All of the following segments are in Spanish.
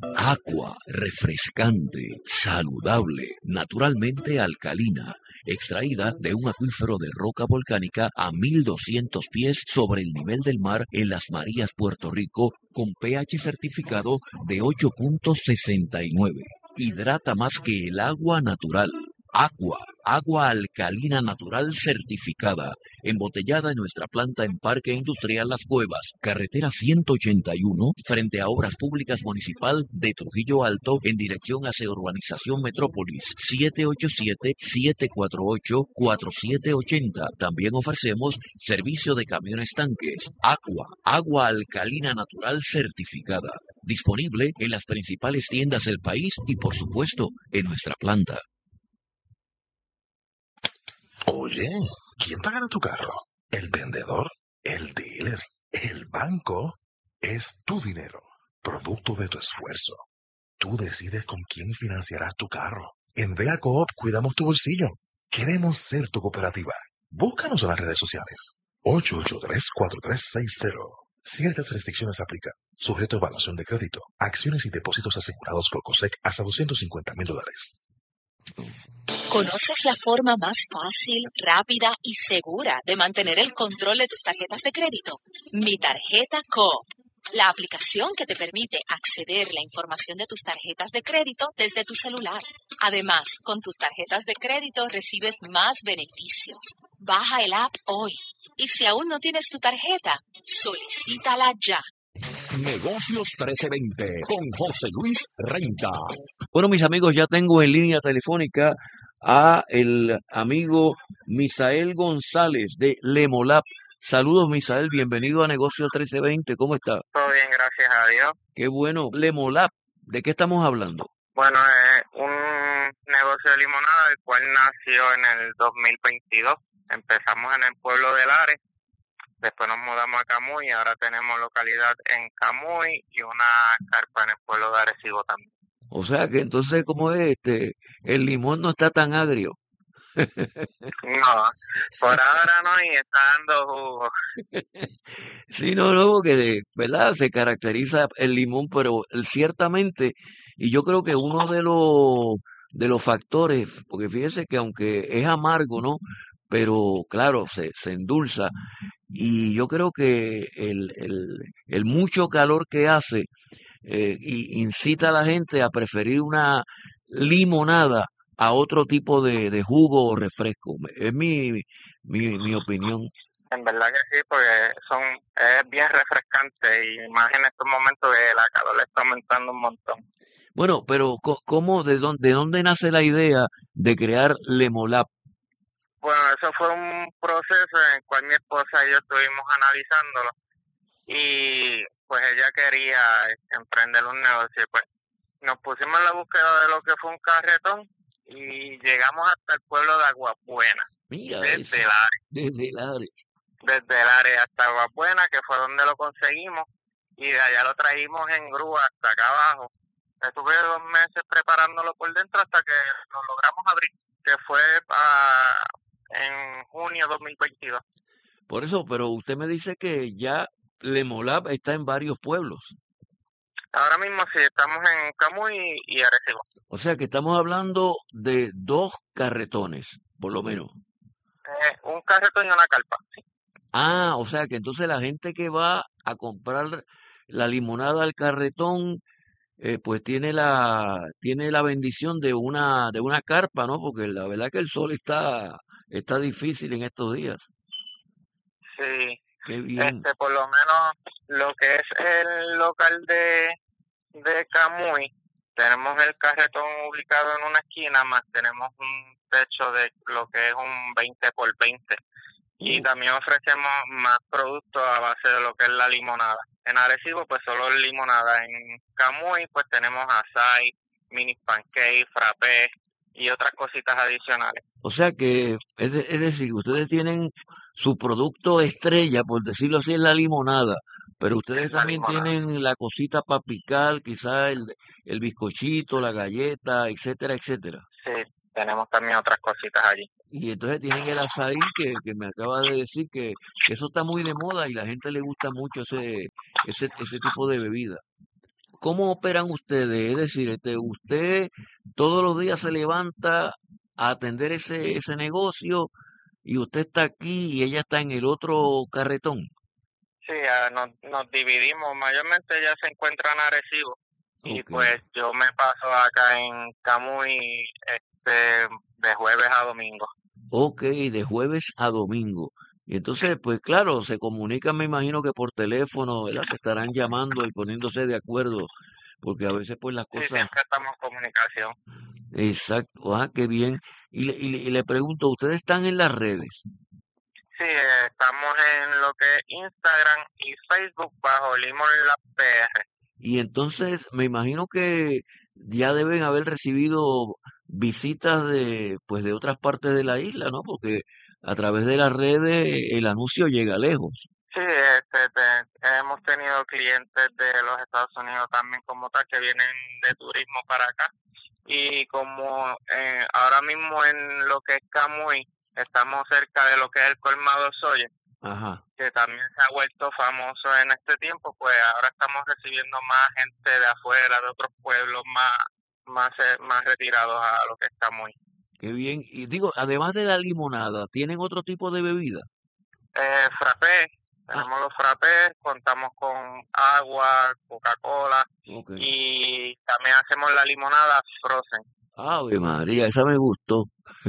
Agua refrescante, saludable, naturalmente alcalina, extraída de un acuífero de roca volcánica a 1200 pies sobre el nivel del mar en Las Marías, Puerto Rico, con pH certificado de 8.69. Hidrata más que el agua natural. Agua alcalina natural certificada, embotellada en nuestra planta en Parque Industrial Las Cuevas, carretera 181, frente a Obras Públicas Municipal de Trujillo Alto, en dirección hacia Urbanización Metrópolis, 787-748-4780. También ofrecemos servicio de camiones tanques. Agua alcalina natural certificada, disponible en las principales tiendas del país y, por supuesto, en nuestra planta. Oye, ¿quién pagará tu carro? ¿El vendedor? ¿El dealer? ¿El banco? Es tu dinero, producto de tu esfuerzo. Tú decides con quién financiarás tu carro. En Vea Coop cuidamos tu bolsillo. Queremos ser tu cooperativa. Búscanos en las redes sociales. 883-4360. Ciertas restricciones aplican. Sujeto a evaluación de crédito. Acciones y depósitos asegurados por COSEC hasta $250,000. ¿Conoces la forma más fácil, rápida y segura de mantener el control de tus tarjetas de crédito? Mi Tarjeta Coop, la aplicación que te permite acceder a la información de tus tarjetas de crédito desde tu celular. Además, con tus tarjetas de crédito recibes más beneficios. Baja el app hoy. Y si aún no tienes tu tarjeta, solicítala ya. Negocios 1320 con José Luis Renta. Bueno, mis amigos, ya tengo en línea telefónica a el amigo Misael González de Lemolab. Saludos, Misael, bienvenido a Negocios 1320. ¿Cómo está? Todo bien, gracias a Dios. Qué bueno. Lemolab, ¿de qué estamos hablando? Bueno, es un negocio de limonada el cual nació en el 2022. Empezamos en el pueblo de Lares. Después nos mudamos a Camuy y ahora tenemos localidad en Camuy y una carpa en el pueblo de Arecibo también. O sea que entonces, ¿cómo es el limón no está tan agrio? No, por ahora no, y está dando jugo. Sí, no, porque, ¿verdad? Se caracteriza el limón, pero ciertamente, y yo creo que uno de los factores, porque fíjese que aunque es amargo, ¿no? Pero claro, se endulza. Y yo creo que el mucho calor que hace incita a la gente a preferir una limonada a otro tipo de jugo o refresco. Es mi opinión. En verdad que sí, porque es bien refrescante y más en estos momentos que la calor le está aumentando un montón. Bueno, pero ¿cómo, de dónde nace la idea de crear Lemolab? Bueno, eso fue un proceso en el cual mi esposa y yo estuvimos analizándolo y pues ella quería emprender un negocio. Pues nos pusimos en la búsqueda de lo que fue un carretón y llegamos hasta el pueblo de Aguabuena. Mira, desde Lares. Desde Lares. Desde Lares hasta Aguabuena, que fue donde lo conseguimos, y de allá lo traímos en grúa hasta acá abajo. Estuve 2 meses preparándolo por dentro hasta que lo logramos abrir, que fue en junio 2022. Por eso, pero usted me dice que ya Lemolab está en varios pueblos. Ahora mismo sí, estamos en Camuy y Arecibo. O sea que estamos hablando de 2 carretones, por lo menos. Un carretón y una carpa, sí. Ah, o sea que entonces la gente que va a comprar la limonada al carretón, pues tiene la bendición de una carpa, ¿no? Porque la verdad que el sol está difícil en estos días. Sí. Qué bien. Por lo menos lo que es el local de Camuy, tenemos el carretón ubicado en una esquina, más tenemos un techo de lo que es un 20x20. Y también ofrecemos más productos a base de lo que es la limonada. En Arecibo, pues solo es limonada. En Camuy, pues tenemos açaí, mini pancake, frappé y otras cositas adicionales. O sea que, es decir, ustedes tienen su producto estrella, por decirlo así, es la limonada, pero ustedes también tienen la cosita para picar, quizás el bizcochito, la galleta, etcétera, etcétera. Sí, tenemos también otras cositas allí. Y entonces tienen el açaí que me acaba de decir que eso está muy de moda y la gente le gusta mucho ese tipo de bebida. ¿cómo operan ustedes? Es decir, usted todos los días se levanta a atender ese negocio y usted está aquí y ella está en el otro carretón. Sí, nos dividimos. Mayormente ella se encuentra en Arecibo y Ok. pues yo me paso acá en Camuy de jueves a domingo. Ok, de jueves a domingo. Y entonces, pues claro, se comunican, me imagino que por teléfono, ¿verdad? Se estarán llamando y poniéndose de acuerdo, porque a veces pues las Sí, cosas. siempre estamos en comunicación. Exacto, qué bien. Y le pregunto, ¿ustedes están en las redes? Sí, estamos en lo que es Instagram y Facebook bajo Limón Lab PR. Y entonces me imagino que ya deben haber recibido visitas pues de otras partes de la isla, ¿no? Porque a través de las redes el anuncio llega lejos. Sí, hemos tenido clientes de los Estados Unidos también como tal que vienen de turismo para acá. Y como ahora mismo en lo que es Camuy, estamos cerca de lo que es el colmado Sawyer, Ajá. que también se ha vuelto famoso en este tiempo, pues ahora estamos recibiendo más gente de afuera, de otros pueblos más retirados a lo que es Camuy. Qué bien. Y digo, además de la limonada, ¿tienen otro tipo de bebida? Frappé, Ah, tenemos los frappés, contamos con agua, Coca-Cola ok. y también hacemos la limonada frozen. Ave María, esa me gustó.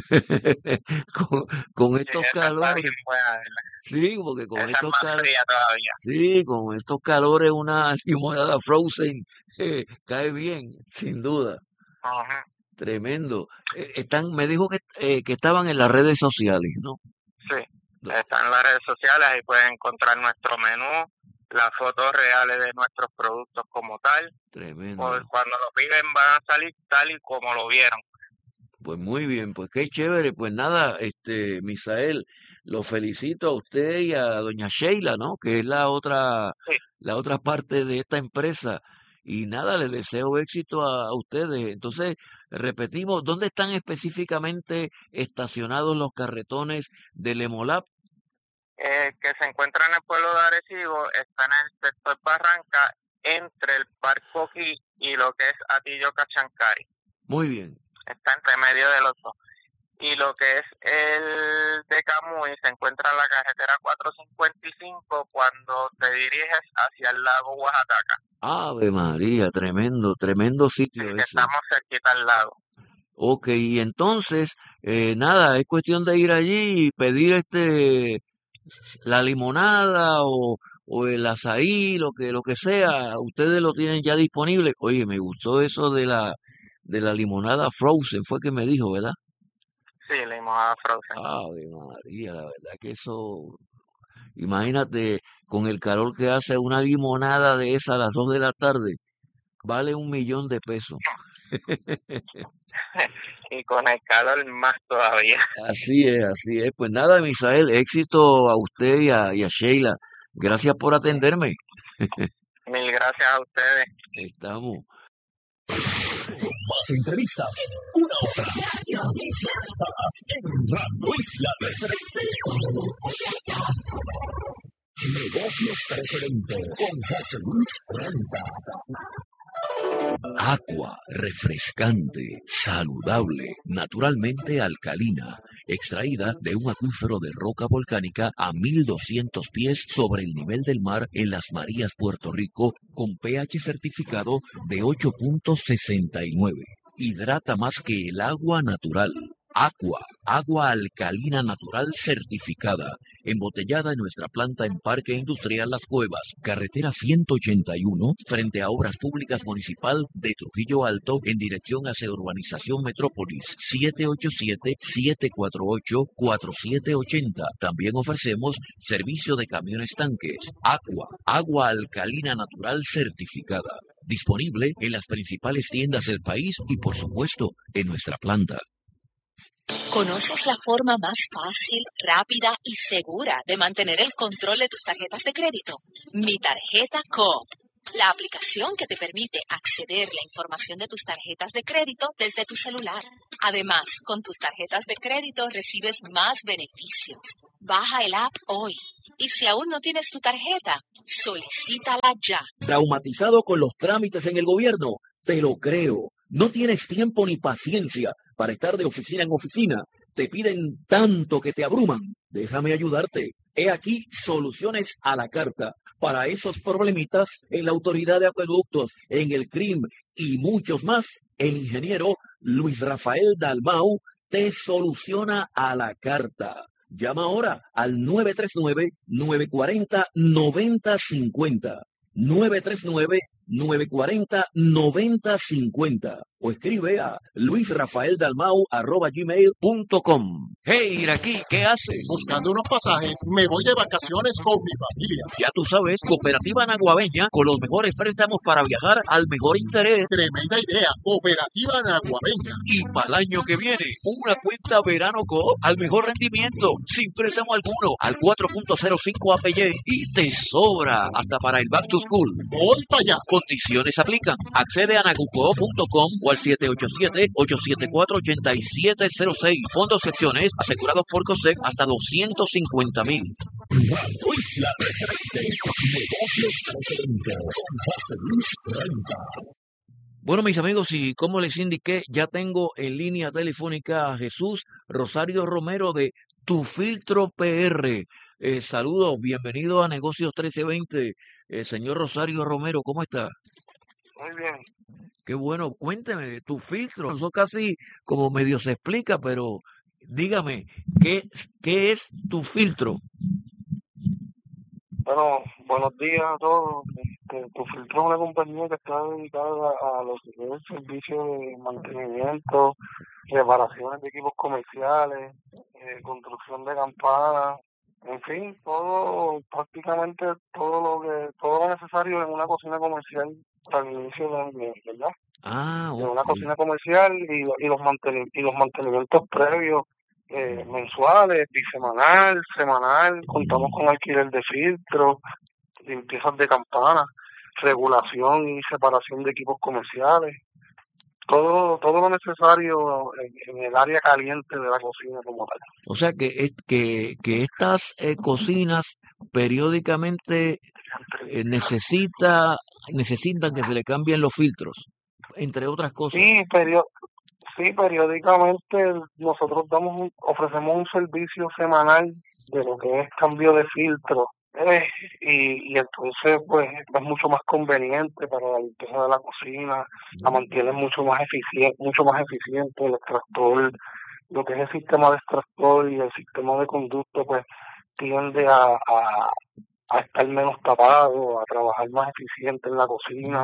Con, con Sí, estos esa está bien calores, buena, ¿verdad? sí, porque con Esa es estos más calores, fría todavía. sí, con estos calores una limonada frozen cae bien, sin duda. Ujú. Tremendo. Me dijo que estaban en las redes sociales, ¿no? Sí, No, está en las redes sociales, ahí pueden encontrar nuestro menú, las fotos reales de nuestros productos como tal. Pues tremendo. cuando lo piden van a salir tal y como lo vieron. Pues muy bien, pues qué chévere. Pues nada, Misael, lo felicito a usted y a doña Sheila, ¿no? Que es Sí, la otra parte de esta empresa. Y nada, les deseo éxito a ustedes. Entonces, repetimos, ¿dónde están específicamente estacionados los carretones del Emolab? que se encuentra en el pueblo de Arecibo, está en el sector Barranca, entre el Parque Coquí y lo que es Atillo Cachancari. Muy bien. Está entre medio de los dos. Y lo que es el de Camuy se encuentra en la carretera 455 cuando te diriges hacia el lago Oaxaca. Ave María, tremendo, tremendo Sí, sitio que ese. estamos cerquita al lago. Ok, y entonces, nada, es cuestión de ir allí y pedir la limonada o el azaí, lo que sea, ustedes lo tienen ya disponible. Oye, me gustó eso de la limonada frozen, fue que me dijo, ¿verdad? Sí, limonada frozen. Ave María, la verdad que eso, imagínate, con el calor que hace una limonada de esa a las 2 de la tarde, vale 1.000.000 de pesos. Y con el calor más todavía. Así es, así es. Pues nada, Misael, éxito a usted y a Sheila. Gracias por atenderme. Mil gracias a ustedes. Estamos. Más entrevistas, una hora. En Radio Isla de Negocios Preferente con José Luis Renta. Aqua, refrescante, saludable, naturalmente alcalina, extraída de un acuífero de roca volcánica a 1.200 pies sobre el nivel del mar en Las Marías, Puerto Rico, con pH certificado de 8.69. Hidrata más que el agua natural. Aqua, agua alcalina natural certificada, embotellada en nuestra planta en Parque Industrial Las Cuevas, carretera 181, frente a Obras Públicas Municipal de Trujillo Alto, en dirección hacia Urbanización Metrópolis, 787-748-4780. También ofrecemos servicio de camiones tanques. Aqua, agua alcalina natural certificada, disponible en las principales tiendas del país y, por supuesto, en nuestra planta. ¿Conoces la forma más fácil, rápida y segura de mantener el control de tus tarjetas de crédito? Mi Tarjeta Coop, la aplicación que te permite acceder a la información de tus tarjetas de crédito desde tu celular. Además, con tus tarjetas de crédito recibes más beneficios, Baja el app hoy. Y si aún no tienes tu tarjeta, solicítala ya. ¿Traumatizado con los trámites en el gobierno? Te lo creo. No tienes tiempo ni paciencia para estar de oficina en oficina. Te piden tanto que te abruman. Déjame ayudarte. He aquí soluciones a la carta para esos problemitas en la Autoridad de Acueductos, en el CRIM y muchos más. El ingeniero Luis Rafael Dalmau te soluciona a la carta. Llama ahora al 939-940-9050. 939-940-9050 o escribe a luisrafaeldalmau@gmail.com. Hey, Iraquí, ¿qué haces? Buscando unos pasajes, me voy de vacaciones con mi familia. Ya tú sabes, Cooperativa Naguabeña con los mejores préstamos para viajar al mejor interés. Tremenda idea, Cooperativa Naguabeña. Y para el año que viene, una cuenta Verano Coop al mejor rendimiento, sin préstamo alguno, al 4.05 APY y te sobra hasta para el Back to School. Voy para allá. Condiciones aplican. Accede a nagucoop.com o al 787-874-8706. Fondos secciones asegurados por COSEC hasta 250,000. Bueno, mis amigos, y como les indiqué, ya tengo en línea telefónica a Jesús Rosario Romero de Tu Filtro PR. Saludos, bienvenido a Negocios 1320. Señor Rosario Romero, ¿cómo está? Muy bien. Qué bueno, cuénteme, Tu Filtro. Eso casi como medio se explica, pero dígame, ¿qué es Tu Filtro? Bueno, buenos días a todos. Tu Filtro es una compañía que está dedicada a los servicios de mantenimiento, reparaciones de equipos comerciales, construcción de campanas, en fin, prácticamente todo lo necesario en una cocina comercial para el inicio de ¿verdad? De una cocina comercial y los mantenimientos previos. Mensuales, bisemanal, semanal, contamos con alquiler de filtros, limpiezas de campanas, regulación y separación de equipos comerciales, todo lo necesario en el área caliente de la cocina como tal. O sea que estas cocinas periódicamente necesitan que se le cambien los filtros, entre otras cosas. Sí, periódicamente nosotros ofrecemos un servicio semanal de lo que es cambio de filtro, y entonces pues es mucho más conveniente para la limpieza de la cocina, la mantiene mucho más eficiente el extractor, lo que es el sistema de extractor y el sistema de conducto pues tiende a estar menos tapado, a trabajar más eficiente en la cocina.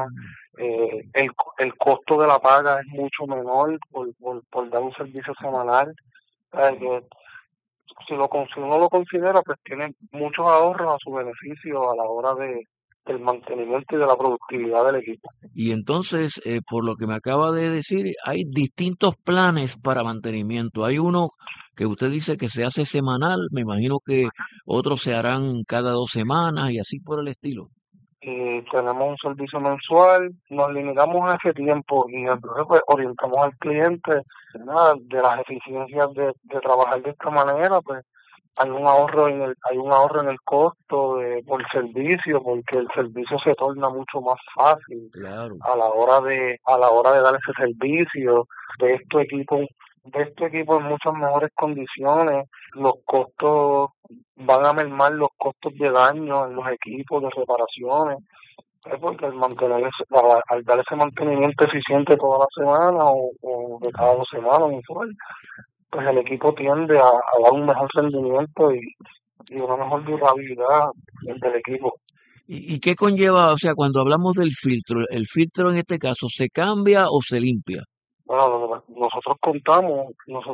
El costo de la paga es mucho menor por dar un servicio semanal. Que si uno lo considera, pues tiene muchos ahorros a su beneficio a la hora del mantenimiento y de la productividad del equipo. Y entonces, por lo que me acaba de decir, hay distintos planes para mantenimiento. Hay uno que usted dice que se hace semanal, me imagino que otros se harán cada 2 semanas y así por el estilo. Tenemos un servicio mensual, nos limitamos a ese tiempo y entonces pues orientamos al cliente, ¿verdad? De las eficiencias de trabajar de esta manera. Pues hay un ahorro en el costo por servicio, porque el servicio se torna mucho más fácil. Claro. a la hora de dar ese servicio de este equipo en muchas mejores condiciones. Los costos van a mermar, los costos de daño en los equipos de reparaciones, porque al dar ese mantenimiento eficiente toda la semana o de cada 2 semanas mensual, pues el equipo tiende a dar un mejor rendimiento y una mejor durabilidad del equipo. ¿Y qué conlleva, o sea, cuando hablamos del filtro, el filtro en este caso, se cambia o se limpia? Bueno, nosotros contamos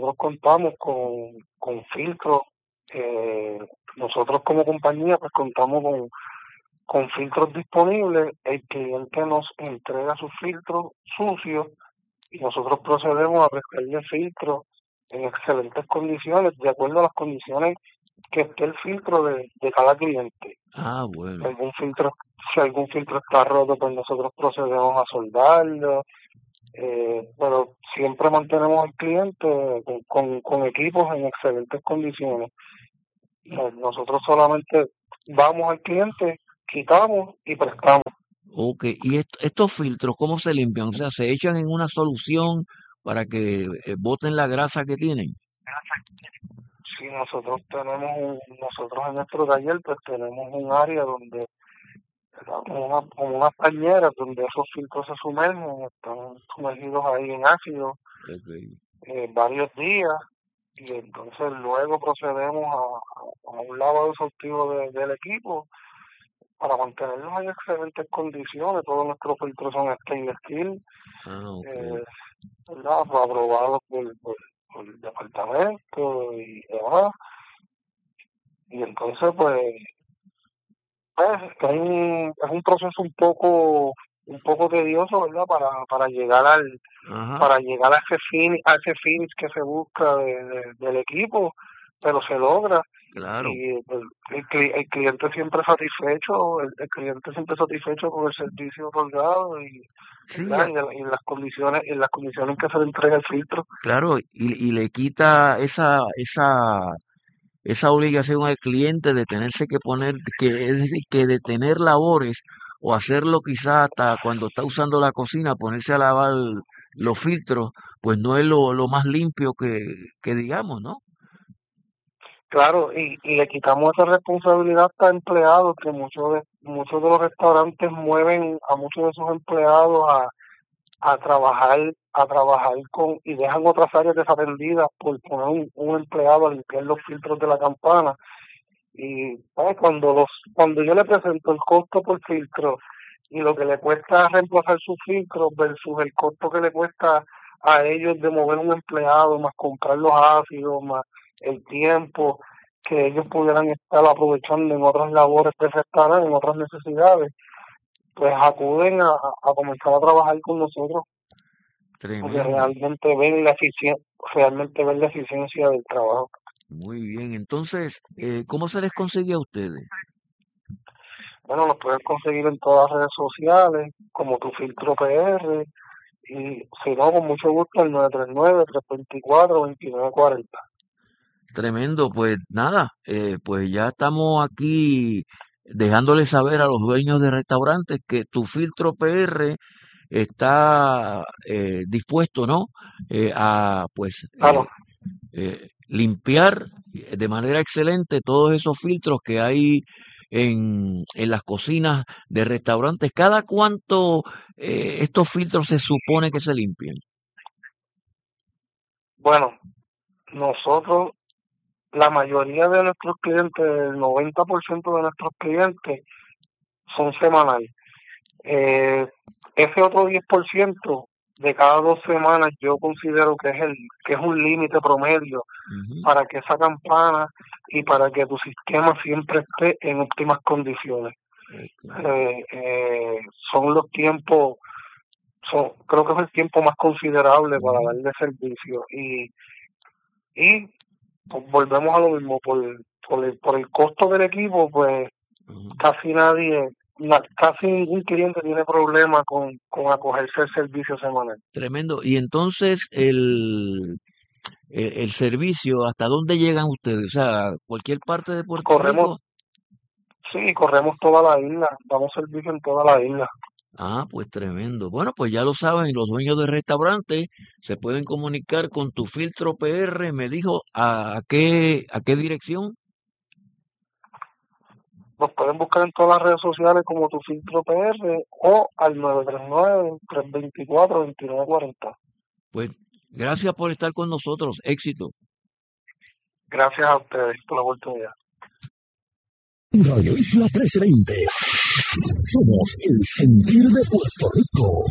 con filtros. Nosotros como compañía pues contamos con filtros disponibles. El cliente nos entrega sus filtros sucios y nosotros procedemos a prestarle filtros en excelentes condiciones, de acuerdo a las condiciones que esté el filtro de cada cliente. Bueno. Si algún filtro está roto, pues nosotros procedemos a soldarlo. Pero siempre mantenemos al cliente con equipos en excelentes condiciones. Nosotros solamente vamos al cliente, quitamos y prestamos. Ok, y estos filtros, ¿cómo se limpian? O sea, ¿se echan en una solución para que boten la grasa que tienen? Si nosotros en nuestro taller pues tenemos un área donde, ¿verdad? Como unas pañeras donde esos filtros se sumergen, están sumergidos ahí en ácido Ok. varios días y entonces luego procedemos a un lavado exhaustivo del equipo para mantenerlos en excelentes condiciones. Todos nuestros filtros son stainless steel, Ok. ¿verdad? Aprobados por el departamento y demás. Y entonces, es un proceso un poco tedioso, ¿verdad? Para llegar Ajá, para llegar a ese finish que se busca del equipo, pero se logra. claro. Y pues, el cliente siempre satisfecho, el cliente siempre satisfecho con el servicio otorgado y, Sí, ¿verdad? Y en las condiciones en que se le entrega el filtro. claro, y le quita esa obligación al cliente de tenerse que poner, que es decir, que detener labores o hacerlo quizás hasta cuando está usando la cocina, ponerse a lavar los filtros, pues no es lo más limpio que digamos, ¿no? Claro, y le quitamos esa responsabilidad a empleados, que muchos de los restaurantes mueven a muchos de sus empleados a trabajar y dejan otras áreas desatendidas por poner un empleado a limpiar los filtros de la campana. Y pues, cuando yo le presento el costo por filtro y lo que le cuesta reemplazar sus filtros versus el costo que le cuesta a ellos de mover un empleado, más comprar los ácidos, más el tiempo que ellos pudieran estar aprovechando en otras labores del restaurante, en otras necesidades, pues acuden a comenzar a trabajar con nosotros porque Tremendo. realmente ven la eficiencia del trabajo. Muy bien. Entonces, ¿cómo se les consigue a ustedes? Bueno, los puedes conseguir en todas las redes sociales, como Tu Filtro PR, y si no, con mucho gusto, el 939-324-2940. Tremendo, pues nada, pues ya estamos aquí dejándoles saber a los dueños de restaurantes que tu filtro PR está dispuesto, ¿no? A pues Claro, limpiar de manera excelente todos esos filtros que hay en las cocinas de restaurantes. ¿Cada cuánto estos filtros se supone que se limpian? bueno, nosotros, la mayoría de nuestros clientes, el 90% de nuestros clientes son semanales. Eh, Ese otro 10% de cada 2 semanas yo considero que es un límite promedio Ujú. para que esa campana y para que tu sistema siempre esté en óptimas condiciones. Ok. Son los tiempos, creo que es el tiempo más considerable para Ujú. darle servicio y pues, volvemos a lo mismo, por el costo del equipo, pues Ujú. casi casi ningún cliente tiene problema con acogerse al servicio semanal. Tremendo. Y entonces el servicio, ¿hasta dónde llegan ustedes? O sea, cualquier parte de Puerto Corremos, Rico. sí, corremos toda la isla, damos servicio en toda la isla. Ah, pues tremendo. Bueno, pues ya lo saben, los dueños de restaurantes se pueden comunicar con tu filtro PR. Me dijo, a qué dirección? Nos pueden buscar en todas las redes sociales como Tu Filtro PR o al 939-324-2940. Pues gracias por estar con nosotros. Éxito. Gracias a ustedes por la oportunidad. Radio Isla 1320. Somos el sentir de Puerto Rico.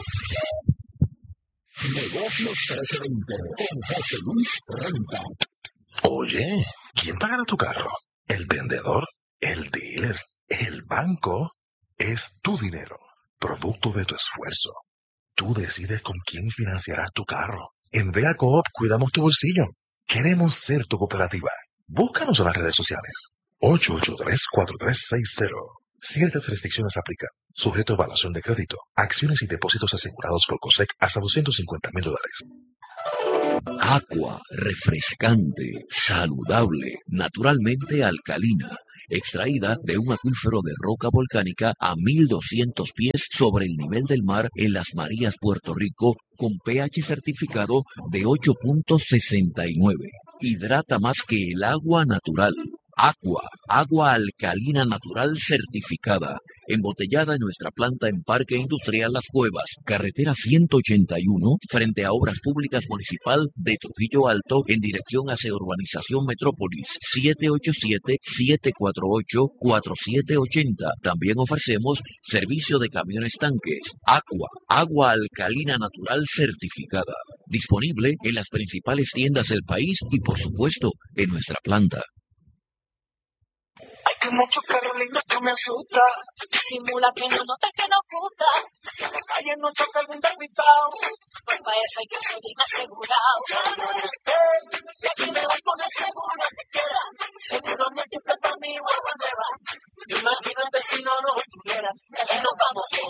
Negocios 1320 con José Luis Renta. Oye, ¿quién pagará tu carro? ¿El vendedor? ¿El dealer? ¿El banco? Es tu dinero, producto de tu esfuerzo. Tú decides con quién financiarás tu carro. En Vea Coop cuidamos tu bolsillo. Queremos ser tu cooperativa. Búscanos en las redes sociales. 883-4360. Ciertas restricciones aplican. Sujeto a evaluación de crédito. Acciones y depósitos asegurados por COSEC hasta $250,000. Aqua, refrescante, saludable, naturalmente alcalina, extraída de un acuífero de roca volcánica a 1200 pies sobre el nivel del mar en Las Marías, Puerto Rico, con pH certificado de 8.69. Hidrata más que el agua natural. Aqua, agua alcalina natural certificada, embotellada en nuestra planta en Parque Industrial Las Cuevas, carretera 181, frente a Obras Públicas Municipal de Trujillo Alto, en dirección hacia Urbanización Metrópolis, 787-748-4780. También ofrecemos servicio de camiones tanques. Aqua, agua alcalina natural certificada, disponible en las principales tiendas del país y, por supuesto, en nuestra planta. Hay que mucho carro lindo que me asusta. Simula que no notas que nos gusta. Si en la calle no choca algún despistado, Pues para eso hay que ser bien asegurado.